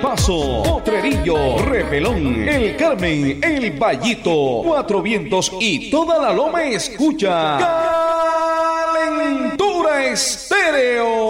Paso, Potrerillo, Repelón, El Carmen, El Vallito, Cuatro Vientos y toda la Loma escucha Calentura Estéreo.